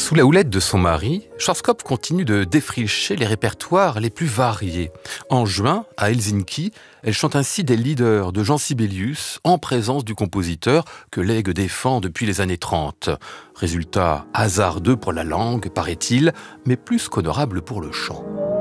Sous la houlette de son mari, Schwarzkopf continue de défricher les répertoires les plus variés. En juin, à Helsinki, elle chante ainsi des leaders de Jean Sibelius en présence du compositeur que l'aigle défend depuis les années 30. Résultat hasardeux pour la langue, paraît-il, mais plus qu'honorable pour le chant.